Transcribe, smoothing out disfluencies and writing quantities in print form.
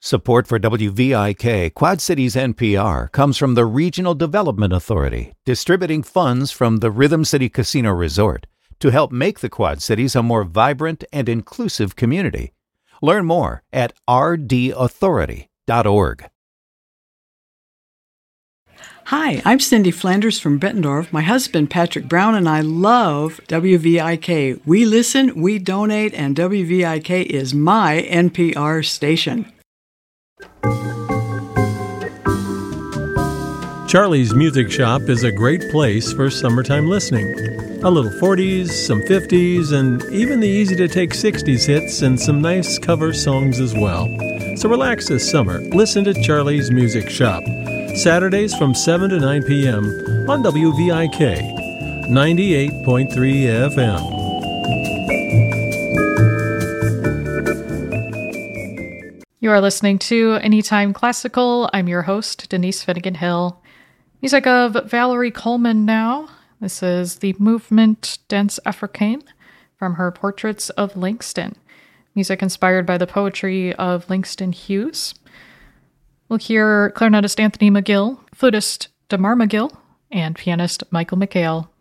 Support for WVIK Quad Cities NPR comes from the Regional Development Authority, distributing funds from the Rhythm City Casino Resort to help make the Quad Cities a more vibrant and inclusive community. Learn more at rdauthority.org. Hi, I'm Cindy Flanders from Bettendorf. My husband, Patrick Brown, and I love WVIK. We listen, we donate, and WVIK is my NPR station. Charlie's Music Shop is a great place for summertime listening. A little 40s, some 50s, and even the easy-to-take 60s hits and some nice cover songs as well. So relax this summer. Listen to Charlie's Music Shop. Saturdays from 7 to 9 p.m. on WVIK 98.3 FM. You are listening to Anytime Classical. I'm your host, Denise Finnegan Hill. Music of Valerie Coleman now. This is the movement Danse Africaine from her Portraits of Langston. Music inspired by the poetry of Langston Hughes. We'll hear clarinetist Anthony McGill, flutist Damar McGill, and pianist Michael McHale.